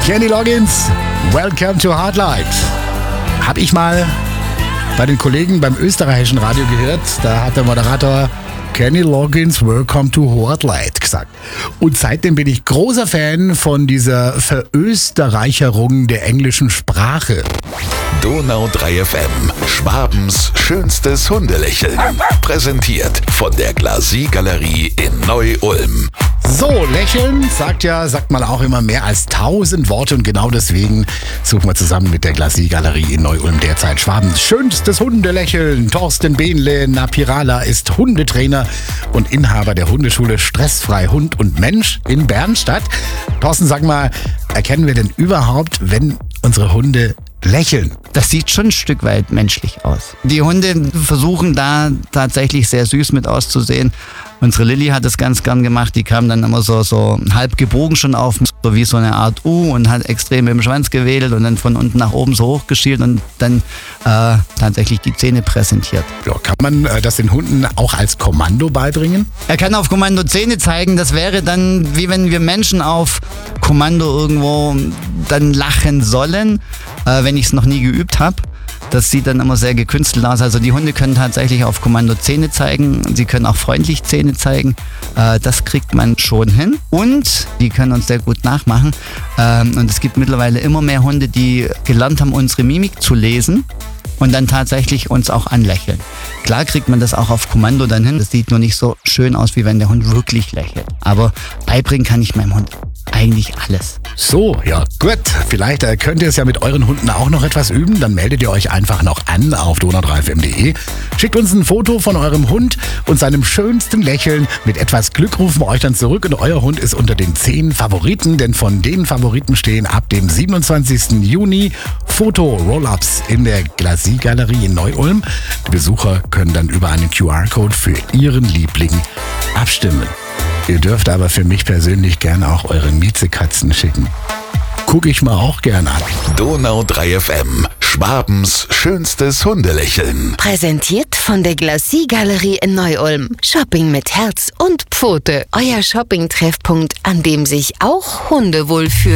Kenny Loggins, Welcome to Hardlight. Hab ich mal bei den Kollegen beim österreichischen Radio gehört. Da hat der Moderator Kenny Loggins, Welcome to Hardlight gesagt. Und seitdem bin ich großer Fan von dieser Verösterreicherung der englischen Sprache. Donau 3 FM, Schwabens schönstes Hundelächeln. Präsentiert von der Glasie-Galerie in Neu-Ulm. So, lächeln sagt man auch immer mehr als 1000 Worte und genau deswegen suchen wir zusammen mit der Glasie-Galerie in Neu-Ulm derzeit Schwabens schönstes Hundelächeln. Thorsten Behnle Napirala ist Hundetrainer und Inhaber der Hundeschule Stressfrei Hund und Mensch in Bernstadt. Thorsten, sag mal, erkennen wir denn überhaupt, wenn unsere Hunde lächeln? Das sieht schon ein Stück weit menschlich aus. Die Hunde versuchen da tatsächlich sehr süß mit auszusehen. Unsere Lilly hat es ganz gern gemacht. Die kam dann immer so halb gebogen schon auf, so wie so eine Art U und hat extrem mit dem Schwanz gewedelt und dann von unten nach oben so hochgeschielt und dann tatsächlich die Zähne präsentiert. Ja, kann man das den Hunden auch als Kommando beibringen? Er kann auf Kommando Zähne zeigen. Das wäre dann, wie wenn wir Menschen auf Kommando irgendwo dann lachen sollen, wenn ich es noch nie geübt habe. Das sieht dann immer sehr gekünstelt aus. Also die Hunde können tatsächlich auf Kommando Zähne zeigen. Sie können auch freundlich Zähne zeigen. Das kriegt man schon hin. Und die können uns sehr gut nachmachen. Und es gibt mittlerweile immer mehr Hunde, die gelernt haben, unsere Mimik zu lesen und dann tatsächlich uns auch anlächeln. Klar kriegt man das auch auf Kommando dann hin. Das sieht nur nicht so schön aus, wie wenn der Hund wirklich lächelt. Aber beibringen kann ich meinem Hund eigentlich alles. So, ja gut. Vielleicht könnt ihr es ja mit euren Hunden auch noch etwas üben. Dann meldet ihr euch einfach noch an auf donau3fm.de. Schickt uns ein Foto von eurem Hund und seinem schönsten Lächeln. Mit etwas Glück rufen wir euch dann zurück und euer Hund ist unter den 10 Favoriten. Denn von den Favoriten stehen ab dem 27. Juni Foto-Roll-Ups in der Glasie-Galerie in Neu-Ulm. Die Besucher können dann über einen QR-Code für ihren Liebling abstimmen. Ihr dürft aber für mich persönlich gerne auch eure Miezekatzen schicken. Gucke ich mir auch gerne an. Donau 3 FM, Schwabens schönstes Hundelächeln. Präsentiert von der Glasie-Galerie in Neu-Ulm. Shopping mit Herz und Pfote. Euer Shopping-Treffpunkt, an dem sich auch Hunde wohlfühlen.